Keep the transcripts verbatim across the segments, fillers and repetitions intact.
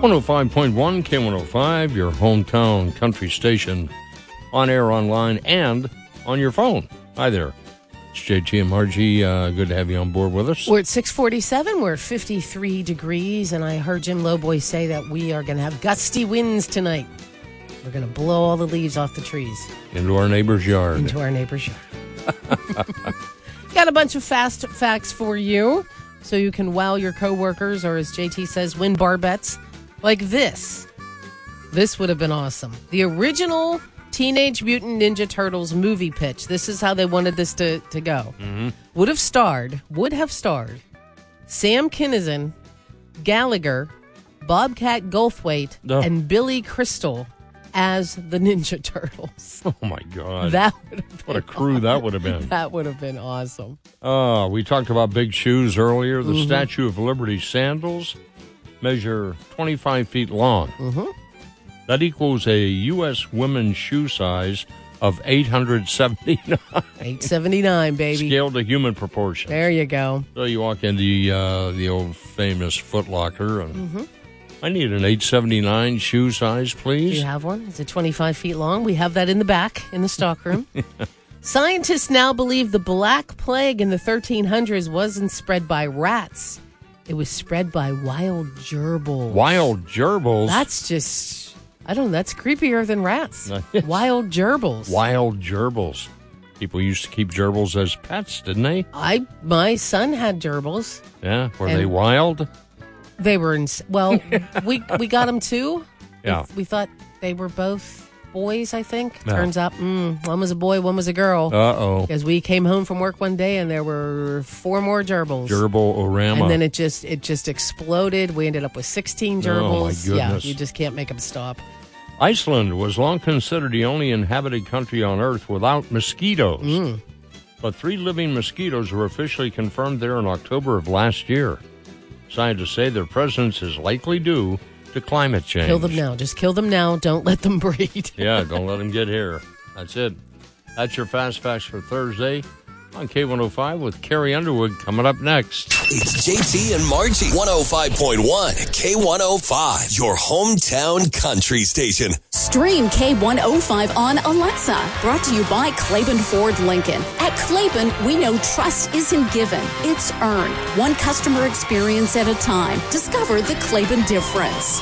one oh five point one K one oh five, your hometown country station, on air, online, and on your phone. Hi there. It's J T and Margie. Uh, good to have you on board with us. We're at six forty-seven. We're at fifty-three degrees, and I heard Jim Lowboy say that we are going to have gusty winds tonight. We're going to blow all the leaves off the trees. Into our neighbor's yard. Into our neighbor's yard. Got a bunch of fast facts for you, so you can wow your coworkers, or as J T says, win bar bets like this. This would have been awesome. The original Teenage Mutant Ninja Turtles movie pitch. This is how they wanted this to, to go. Mm-hmm. Would have starred, would have starred Sam Kinison, Gallagher, Bobcat Goldthwait, oh. and Billy Crystal as the Ninja Turtles. Oh, my God. That would have What a crew that would have been. That would have been awesome. Uh, we talked about big shoes earlier. The Mm-hmm. Statue of Liberty sandals measure twenty-five feet long. Mm-hmm. That equals a U S women's shoe size of eight hundred seventy-nine. eight seventy-nine, baby. Scaled to human proportions. There you go. So you walk into the, uh, the old famous Foot Locker, and Mm-hmm. I need an eight seventy-nine shoe size, please. Do you have one? Is it twenty-five feet long? We have that in the back in the stockroom. Scientists now believe the Black Plague in the thirteen hundreds wasn't spread by rats. It was spread by wild gerbils. Wild gerbils? That's just, I don't know, that's creepier than rats. Wild gerbils. Wild gerbils. People used to keep gerbils as pets, didn't they? I, my son had gerbils. Yeah. Were And- they wild? They were in, well, we we got them too. Yeah. We, we thought they were both boys, I think. Yeah. Turns out mm, one was a boy, one was a girl. Uh-oh. Because we came home from work one day and there were four more gerbils. Gerbil-orama. And then it just it just exploded. We ended up with sixteen gerbils. Oh, my Yeah, goodness. you just can't make them stop. Iceland was long considered the only inhabited country on Earth without mosquitoes. Mm. But three living mosquitoes were officially confirmed there in October of last year. Scientists say their presence is likely due to climate change. Kill them now. Just kill them now. Don't let them breed. Yeah, don't let them get here. That's it. That's your Fast Facts for Thursday on K one oh five with Carrie Underwood coming up next. It's J T and Margie. one oh five point one K one oh five, your hometown country station. Stream K one oh five on Alexa. Brought to you by Claiborne Ford Lincoln. At Claiborne, we know trust isn't given, it's earned. One customer experience at a time. Discover the Claiborne difference.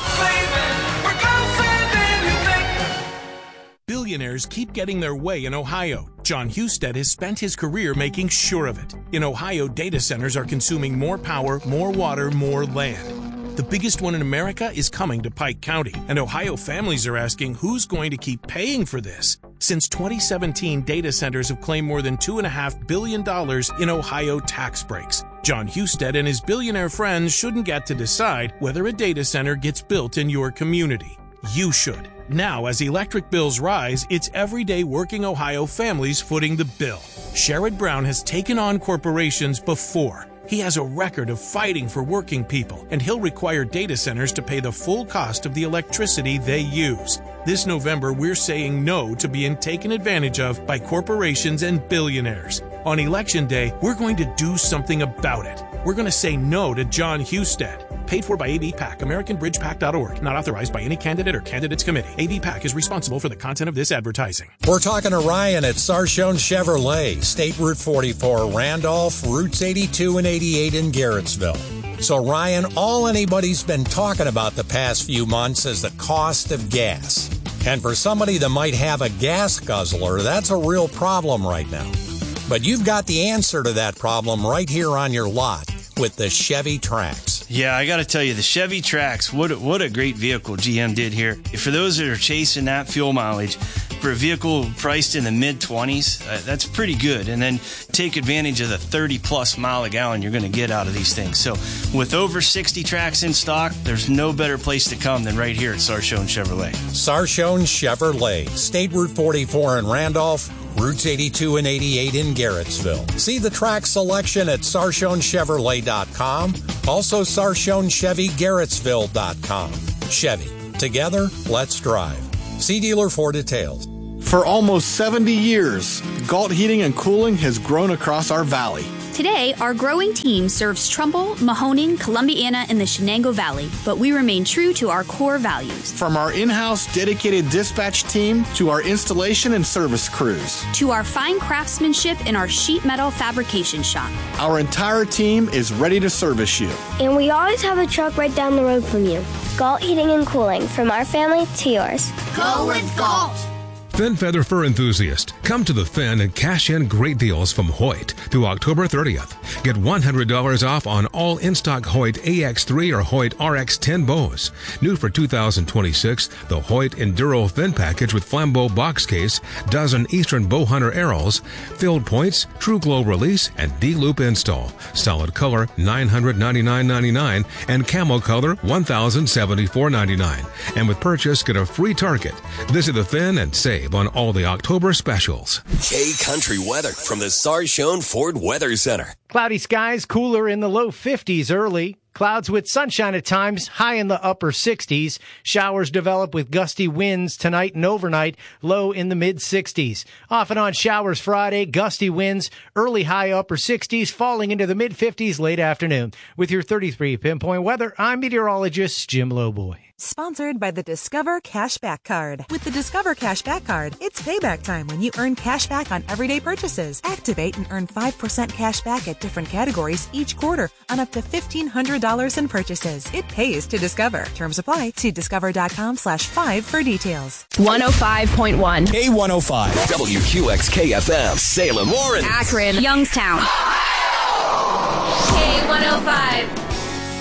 Billionaires keep getting their way in Ohio. John Husted has spent his career making sure of it. In Ohio, data centers are consuming more power, more water, more land. The biggest one in America is coming to Pike County, and Ohio families are asking who's going to keep paying for this. Since twenty seventeen, data centers have claimed more than two point five billion dollars in Ohio tax breaks. John Husted and his billionaire friends shouldn't get to decide whether a data center gets built in your community. You should. Now, as electric bills rise, it's everyday working Ohio families footing the bill. Sherrod Brown has taken on corporations before. He has a record of fighting for working people, and he'll require data centers to pay the full cost of the electricity they use. This November, we're saying no to being taken advantage of by corporations and billionaires. On Election Day, we're going to do something about it. We're going to say no to John Husted. Paid for by A B PAC, American Bridge Pac dot org. Not authorized by any candidate or candidates committee. A B PAC is responsible for the content of this advertising. We're talking to Ryan at Sarshone Chevrolet, State Route forty-four, Randolph, Routes eighty-two and eighty-eight in Garrettsville. So, Ryan, all anybody's been talking about the past few months is the cost of gas. And for somebody that might have a gas guzzler, that's a real problem right now. But you've got the answer to that problem right here on your lot with the Chevy Trax. Yeah, I got to tell you, the Chevy Trax, what a, what a great vehicle G M did here. For those that are chasing that fuel mileage, for a vehicle priced in the mid-twenties, uh, that's pretty good. And then take advantage of the thirty-plus mile a gallon you're going to get out of these things. So with over sixty Trax in stock, there's no better place to come than right here at Sarshone Chevrolet. Sarshone Chevrolet, State Route forty-four in Randolph, Routes eighty-two and eighty-eight in Garrettsville. See the track selection at Sarshone Chevrolet dot com. Also, Sarshone Chevy Garrettsville dot com. Chevy. Together, let's drive. See dealer for details. For almost seventy years, Galt Heating and Cooling has grown across our valley. Today, our growing team serves Trumbull, Mahoning, Columbiana, and the Shenango Valley, but we remain true to our core values. From our in-house dedicated dispatch team to our installation and service crews. To our fine craftsmanship in our sheet metal fabrication shop. Our entire team is ready to service you. And we always have a truck right down the road from you. Galt Heating and Cooling, from our family to yours. Go with Galt! Finn Feather Fur enthusiast, come to the Finn and cash in great deals from Hoyt through October thirtieth. Get one hundred dollars off on all in-stock Hoyt A X three or Hoyt R X ten bows. New for two thousand twenty-six, the Hoyt Enduro Finn package with Flambeau box case, dozen Eastern Bowhunter arrows, filled points, True Glow release, and D-loop install. Solid color nine hundred ninety-nine ninety-nine and camo color one thousand seventy-four ninety-nine. And with purchase, get a free target. Visit the Finn and save on all the October specials. K Country weather from the Sarshone Ford Weather Center. Cloudy skies, cooler in the low fifties early. Clouds with sunshine at times, high in the upper sixties. Showers develop with gusty winds tonight and overnight, low in the mid sixties. Off and on showers Friday, gusty winds, early high upper sixties, falling into the mid fifties late afternoon. With your thirty-three pinpoint weather, I'm meteorologist Jim Lowboy. Sponsored by the Discover Cashback Card. With the Discover Cashback Card, it's payback time when you earn cash back on everyday purchases. Activate and earn five percent cash back at different categories each quarter on up to fifteen hundred dollars in purchases. It pays to Discover. Terms apply. See discover.com slash five for details. one oh five point one. K one oh five. W Q X K F M. Salem, Warren. Akron. Youngstown. K one oh five.